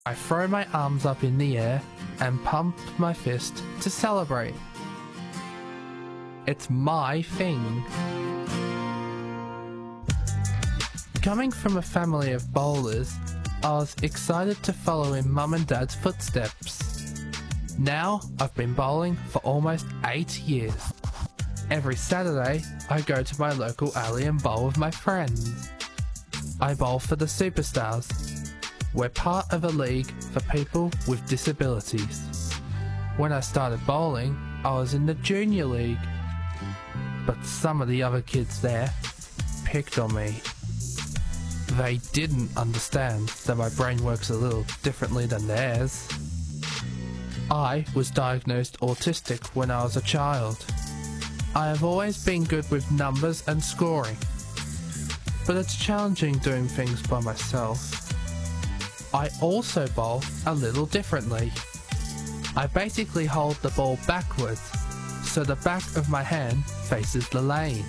I throw my arms up in the air and pump my fist to celebrate. It's my thing. Coming from a family of bowlers, I was excited to follow in Mum and Dad's footsteps. Now I've been bowling for almost 8 years. Every Saturday, I go to my local alley and bowl with my friends. I bowl for the Superstars. We're part of a league for people with disabilities. When I started bowling, I was in the junior league. But some of the other kids there picked on me. They didn't understand that my brain works a little differently than theirs. I was diagnosed autistic when I was a child. I have always been good with numbers and scoring, but it's challenging doing things by myself. I also bowl a little differently. I basically hold the ball backwards, so the back of my hand faces the lane.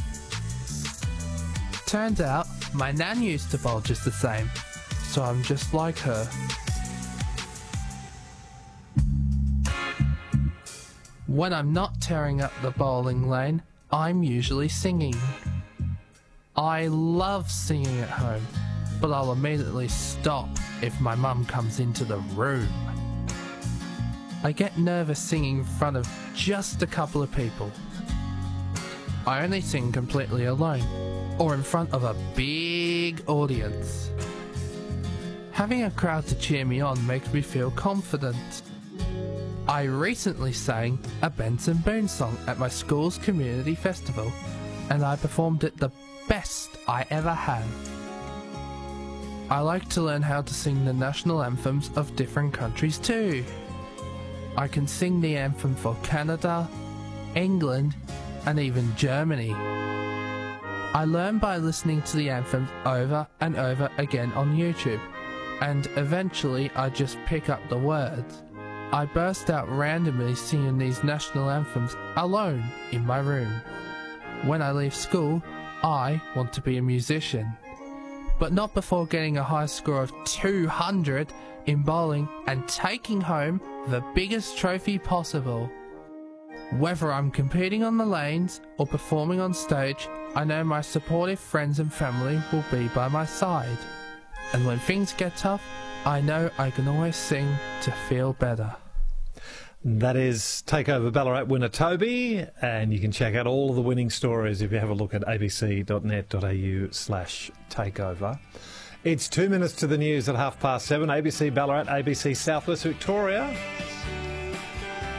Turns out, my nan used to bowl just the same, so I'm just like her. When I'm not tearing up the bowling lane, I'm usually singing. I love singing at home, but I'll immediately stop if my mum comes into the room. I get nervous singing in front of just a couple of people. I only sing completely alone, or in front of a big audience. Having a crowd to cheer me on makes me feel confident. I recently sang a Benson Boone song at my school's community festival, and I performed it the best I ever have. I like to learn how to sing the national anthems of different countries too. I can sing the anthem for Canada, England, and even Germany. I learn by listening to the anthems over and over again on YouTube, and eventually I just pick up the words. I burst out randomly singing these national anthems alone in my room. When I leave school, I want to be a musician, but not before getting a high score of 200 in bowling and taking home the biggest trophy possible. Whether I'm competing on the lanes or performing on stage, I know my supportive friends and family will be by my side. And when things get tough, I know I can always sing to feel better. That is Takeover Ballarat winner Toby, and you can check out all of the winning stories if you have a look at abc.net.au/takeover. It's 2 minutes to the news at 7:30. ABC Ballarat, ABC Southwest Victoria.